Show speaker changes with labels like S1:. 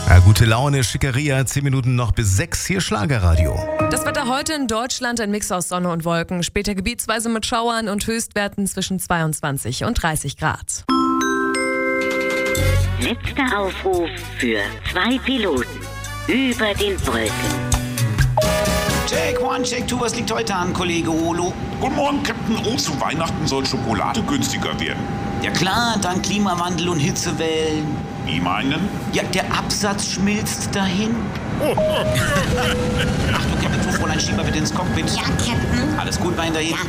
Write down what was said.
S1: Ja, gute Laune, Schickeria, 10 Minuten noch bis 6, hier Schlagerradio.
S2: Das Wetter heute in Deutschland ein Mix aus Sonne und Wolken, später gebietsweise mit Schauern und Höchstwerten zwischen 22 und 30 Grad.
S3: Letzter Aufruf für 2 Piloten über den Wolken.
S4: Check 1, Check 2, was liegt heute an, Kollege Olo?
S5: Guten Morgen, Captain O. Zu Weihnachten soll Schokolade günstiger werden.
S4: Ja klar, dank Klimawandel und Hitzewellen.
S5: Wie meinen?
S4: Ja, der Absatz schmilzt dahin. Achtung, Captain 2, Fräulein, schieb mal bitte ins Cockpit.
S3: Ja, Captain.
S4: Alles gut, Bein dahin?
S3: Ja,